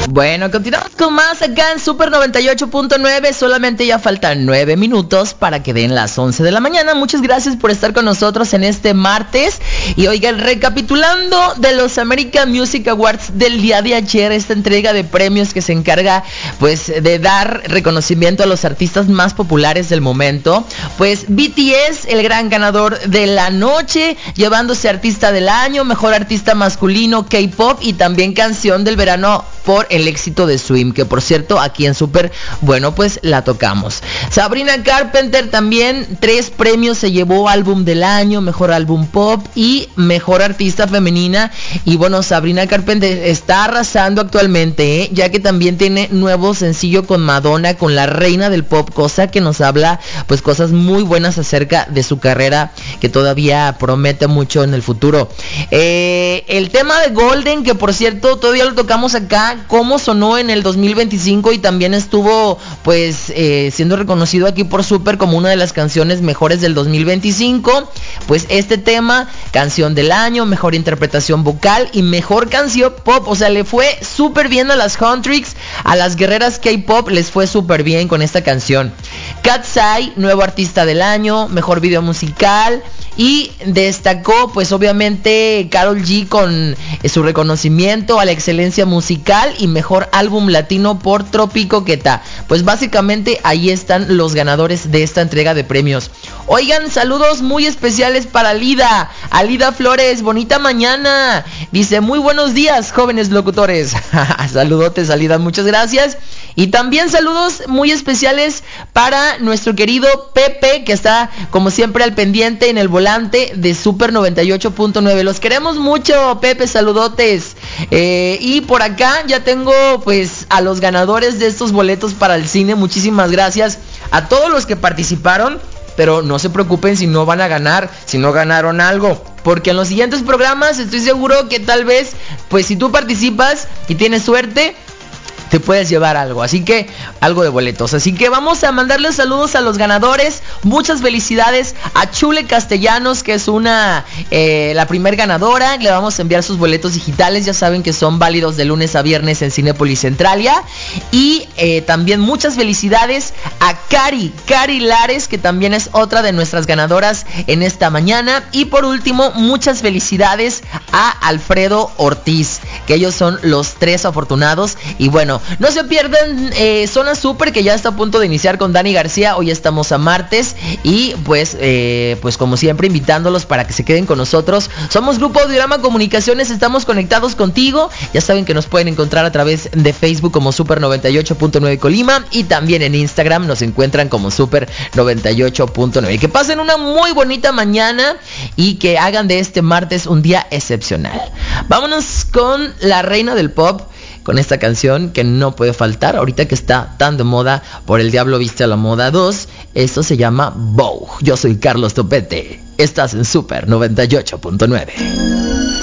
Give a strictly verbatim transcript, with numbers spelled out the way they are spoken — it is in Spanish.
Bueno, continuamos con más acá en Super noventa y ocho punto nueve. Solamente ya faltan nueve minutos para que den las once de la mañana. Muchas gracias por estar con nosotros en este martes. Y oigan, recapitulando de los American Music Awards del día de ayer, esta entrega de premios que se encarga pues de dar reconocimiento a los artistas más populares del momento. Pues B T S, el gran ganador de la noche, llevándose artista del año, mejor artista masculino, K-pop y también canción del verano por el éxito de Swim, que por cierto aquí en Super, bueno, pues la tocamos. Sabrina Carpenter también, tres premios se llevó: álbum del año, mejor álbum pop y mejor artista femenina. Y bueno, Sabrina Carpenter está arrasando actualmente, ¿eh? Ya que también tiene nuevo sencillo con Madonna, con la reina del pop, cosa que nos habla pues cosas muy buenas acerca de su carrera, que todavía promete mucho en el futuro. Eh, el tema de Golden, que por cierto todavía lo tocamos acá, cómo sonó en el dos mil veinticinco y también estuvo pues eh, siendo reconocido aquí por Super como una de las canciones mejores del dos mil veinticinco. Pues este tema, canción del año, mejor interpretación vocal y mejor canción pop. O sea, le fue súper bien a las Huntrix, a las guerreras K-pop les fue súper bien con esta canción. Cat's Eye, nuevo artista del año, mejor video musical. Y destacó pues obviamente Karol G con eh, su reconocimiento a la excelencia musical y mejor álbum latino por Tropicoqueta. Pues básicamente ahí están los ganadores de esta entrega de premios. Oigan, saludos muy especiales para Lida, Alida Flores, bonita mañana. Dice, muy buenos días, jóvenes locutores. Saludotes, Alida, muchas gracias. Y también saludos muy especiales para nuestro querido Pepe, que está como siempre al pendiente en el volante de Super noventa y ocho punto nueve. Los queremos mucho, Pepe, saludotes. Eh, y por acá ya tengo pues a los ganadores de estos boletos para el cine. Muchísimas gracias a todos los que participaron. Pero no se preocupen si no van a ganar, si no ganaron algo, porque en los siguientes programas estoy seguro que tal vez, pues si tú participas y tienes suerte, te puedes llevar algo, así que algo de boletos. Así que vamos a mandarles saludos a los ganadores. Muchas felicidades a Chule Castellanos, que es una eh, la primer ganadora. Le vamos a enviar sus boletos digitales. Ya saben que son válidos de lunes a viernes en Cinépolis Centralia. Y eh, también muchas felicidades a Cari, Cari Lares, que también es otra de nuestras ganadoras en esta mañana. Y por último, muchas felicidades a Alfredo Ortiz, que ellos son los tres afortunados. Y bueno, no se pierdan eh, Zona Super, que ya está a punto de iniciar con Dani García. Hoy estamos a martes y pues eh, pues como siempre invitándolos para que se queden con nosotros. Somos Grupo Audiorama Comunicaciones, estamos conectados contigo. Ya saben que nos pueden encontrar a través de Facebook como Super noventa y ocho punto nueve Colima, y también en Instagram nos encuentran como Super noventa y ocho punto nueve. Que pasen una muy bonita mañana y que hagan de este martes un día excepcional. Vámonos con la reina del pop, con esta canción que no puede faltar ahorita que está tan de moda por El Diablo Viste a la Moda dos. Esto se llama Vogue. Yo soy Carlos Topete. Estás en Super noventa y ocho punto nueve.